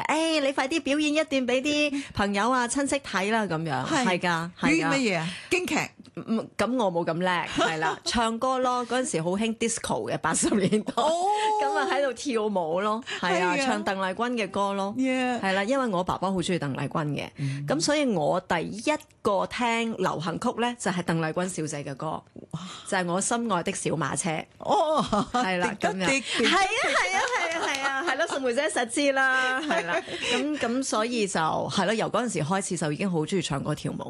你快啲表演一段俾啲朋友啊親戚睇啦咁樣，係㗎， 表演乜嘢啊？京劇。 咁我冇咁叻，係啦，唱歌咯，嗰陣時好興 disco 嘅80年代，咁啊喺度跳舞咯，係啊，唱鄧麗君嘅歌咯，係啦，因為我爸爸好中意鄧麗君嘅，咁所以我第一個聽流行曲咧就係鄧麗君小姐嘅歌，就係我心愛的小馬車，係啦，咁樣，係咯，淑梅姐實知啦，係啦，咁所以就係咯，由嗰陣時開始就已經好中意唱歌跳舞。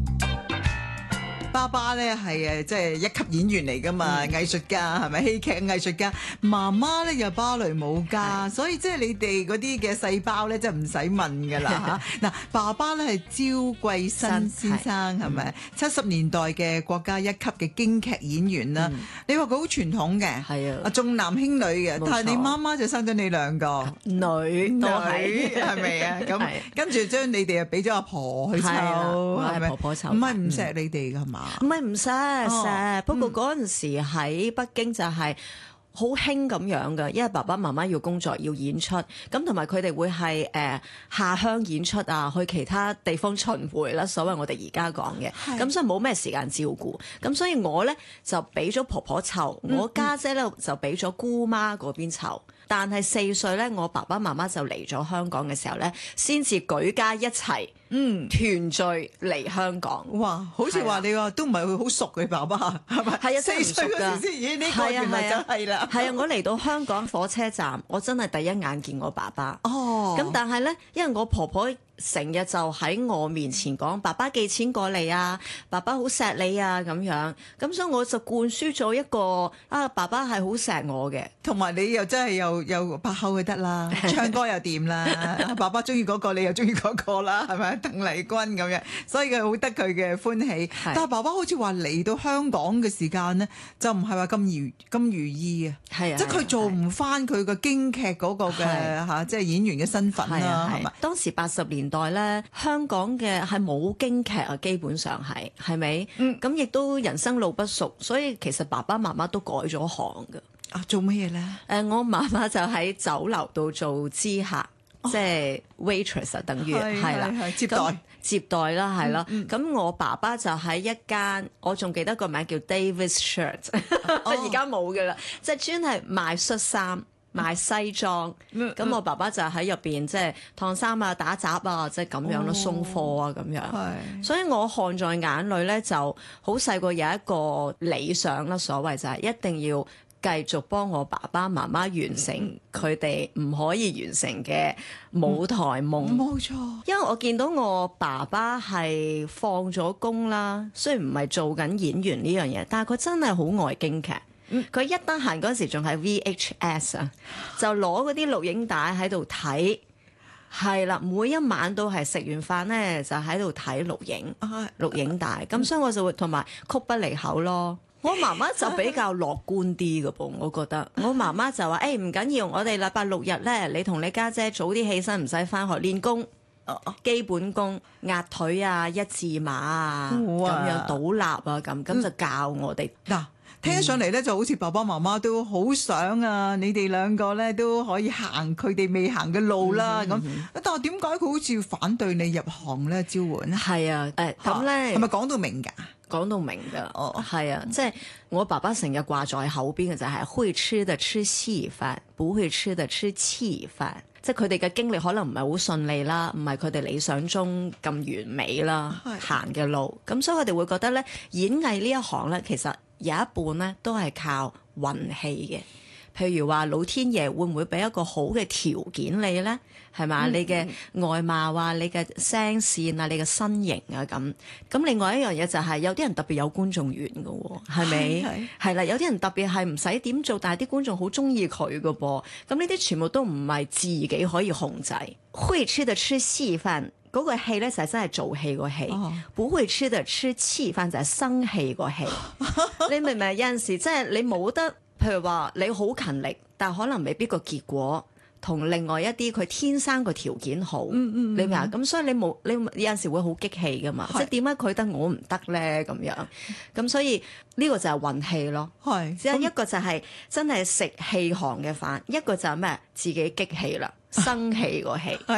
爸爸咧係即係一級演員嚟噶嘛，藝術家係咪？戲劇藝術家。媽媽咧又芭蕾舞家，所以即係你哋嗰啲嘅細胞咧，真係唔使問噶啦嚇。嗱，爸爸咧係招桂新先生係咪？70年代嘅國家一級嘅京劇演員啦。你話佢好傳統嘅，係啊，重男輕女嘅，但係你媽媽就生咗你兩個女係咪啊？咁跟住將你哋又俾咗阿婆去湊，係咪？婆婆湊，唔係唔錫你哋㗎嘛？ 唔係唔錫，不過嗰陣時喺北京就係好興咁樣嘅，因為爸爸媽媽要工作要演出，咁同埋佢哋會係下鄉演出啊，去其他地方巡迴啦，所謂我哋而家講嘅，咁所以冇咩時間照顧，咁所以我咧就俾咗婆婆湊，我家姐咧就俾咗姑媽嗰邊湊。但係4歲咧，我爸爸媽媽就嚟咗香港嘅時候咧，先至舉家一齊團聚嚟香港。 哇！好似話你話都唔係好熟嘅爸爸，係咪？ 係啊， 4歲嗰時先演呢個，原來就係啦。 係啊，我嚟到香港火車站，我真係第一眼見我爸爸。咁但係咧，因為我婆婆成日就喺我面前講爸爸寄錢過嚟啊，爸爸好錫你啊咁樣，咁所以我就灌輸咗一個爸爸係好錫我嘅， 同埋你又真係又拍口就得啦，唱歌又掂啦，爸爸中意嗰個你又中意嗰個啦，係咪？鄧麗君咁樣，所以佢好得佢嘅歡喜。但係爸爸好似話嚟到香港嘅時間咧，就唔係話咁如意啊，即係佢做唔翻佢個京劇嗰個嘅即係演員嘅身份啦，係咪？ 當時80年代咧，香港嘅係冇京劇啊，基本上係咪？咁亦都人生路不熟，所以其實爸爸媽媽都改咗行㗎。 做乜嘢咧？ 我媽媽就喺酒樓度做知客，即係 waitress 啊，等於係啦，接待啦，係咯。咁我爸爸就喺一間，我仲記得個名叫 Davis Shirt， 而家冇㗎啦，即係專係賣恤衫。賣西裝，咁我爸爸就喺入邊即係燙衫啊、打雜啊，即係咁樣咯，送貨啊咁樣。所以我看在眼裏咧，就好細個有一個理想啦，所謂就係一定要繼續幫我爸爸媽媽完成佢哋唔可以完成嘅舞台夢。 冇錯， 因為我見到我爸爸係放咗工啦，雖然唔係做緊演員呢樣嘢，但係佢真係好愛京劇。佢一得閒嗰時仲係 VHS 啊，就攞嗰啲錄影帶喺度睇，係啦，每一晚都係食完飯咧就喺度睇錄影帶，咁所以我就會同埋曲不離口咯。我媽媽就比較樂觀啲嘅噃，我覺得我媽媽就話：唔緊要，我哋禮拜6日咧，你同你家姐早啲起身，唔使返學練功，基本功，壓腿啊、一字馬啊，咁樣倒立啊，咁就教我哋嗱。聽起上嚟咧，就好似爸爸媽媽都好想啊，你哋兩個咧都可以行佢哋未行嘅路啦。咁，但係點解佢好似反對你入行咧？招喚係啊，咁咧係咪講到明㗎？ 講到明㗎，係啊，即係我爸爸成日掛在口邊嘅就係會吃的吃稀飯，不會吃的吃黐飯。即係佢哋嘅經歷可能唔係好順利啦，唔係佢哋理想中咁完美啦，行嘅路。咁所以佢哋會覺得咧，演藝呢一行咧，其實有一半咧都係靠運氣嘅。譬如話老天爺會唔會俾一個好嘅條件你咧？係嘛？你嘅外貌啊，你嘅聲線啊，你嘅身形啊咁。咁另外一樣嘢就係有啲人特別有觀眾緣嘅喎，係咪？係啦，有啲人特別係唔使點做，但係啲觀眾好中意佢嘅噃。咁呢啲全部都唔係自己可以控制。會吃的吃稀飯嗰個氣咧就係真係做戲個戲，不會吃的吃黐飯就係生氣個氣。你明唔明？有陣時即係你冇得。譬如話你好勤力，但可能未必個結果同另外一啲佢天生個條件好，你明啊？咁所以你有陣時會好激氣噶嘛？即係點解佢得我唔得咧？咁樣咁所以呢個就係運氣咯。只有一個就係真係食氣行嘅飯，一個就係咩？自己激氣啦，生氣個氣。